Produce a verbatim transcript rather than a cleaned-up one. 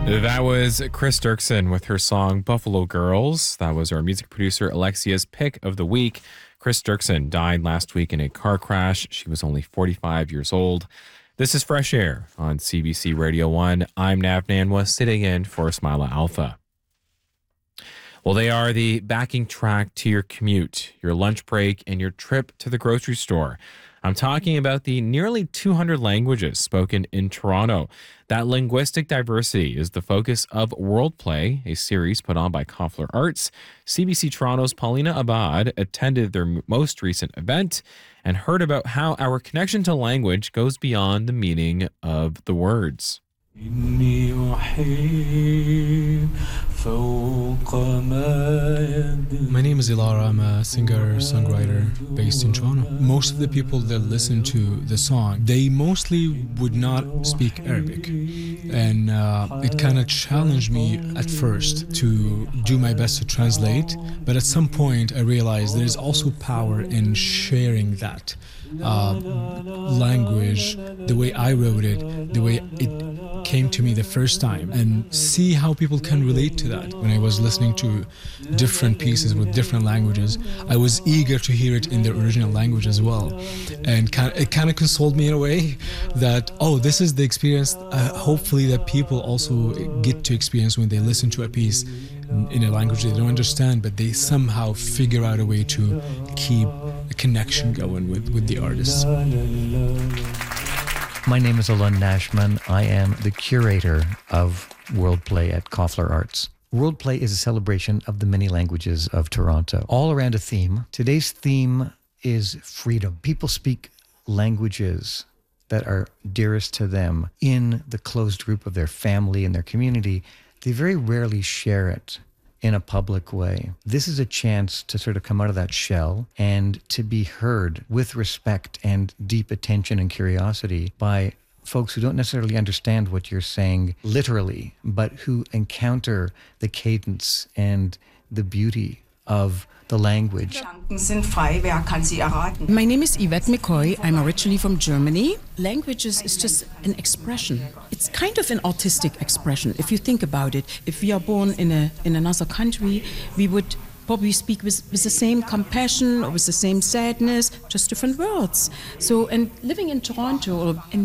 That was Chris Dirksen with her song Buffalo Girls. That was our music producer Alexia's pick of the week. Chris Dirksen died last week in a car crash. She was only forty-five years old. This is Fresh Air on C B C Radio one. I'm Nav Nanwa, sitting in for Ismaila Alfa. Well, they are the backing track to your commute, your lunch break, and your trip to the grocery store. I'm talking about the nearly two hundred languages spoken in Toronto. That linguistic diversity is the focus of World Play, a series put on by Koffler Arts. C B C Toronto's Paulina Abad attended their most recent event and heard about how our connection to language goes beyond the meaning of the words. My name is Ilara. I'm a singer-songwriter based in Toronto. Most of the people that listen to the song, they mostly would not speak Arabic. And uh, it kind of challenged me at first to do my best to translate. But at some point, I realized there's also power in sharing that uh, language, the way I wrote it, the way it came to me the first time, and see how people can relate to that. When I was listening to different pieces with different languages, I was eager to hear it in their original language as well. And it kind of consoled me in a way that, oh, this is the experience, uh, hopefully that people also get to experience when they listen to a piece in, in a language they don't understand, but they somehow figure out a way to keep a connection going with, with the artists. My name is Alun Nashman. I am the curator of World Play at Koffler Arts. World Play is a celebration of the many languages of Toronto, all around a theme. Today's theme is freedom. People speak languages that are dearest to them in the closed group of their family and their community. They very rarely share it in a public way. This is a chance to sort of come out of that shell and to be heard with respect and deep attention and curiosity by folks who don't necessarily understand what you're saying literally, but who encounter the cadence and the beauty of the language. My name is Yvette McCoy. I'm originally from Germany. Languages is just an expression. It's kind of an artistic expression, if you think about it. If we are born in a in another country, we would probably speak with, with the same compassion or with the same sadness, just different words. So, and living in Toronto or in